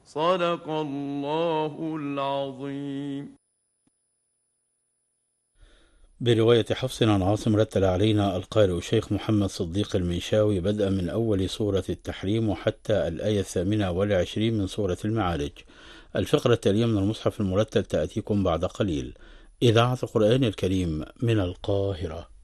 صدق الله العظيم. برواية حفص عن عاصم رتل علينا القارئ الشيخ محمد صديق المنشاوي بدءا من أول سورة التحريم وحتى الآية 28 من سورة المعارج. الفقرة التالية من المصحف المرتل تأتيكم بعد قليل. إذاعة القرآن الكريم من القاهرة.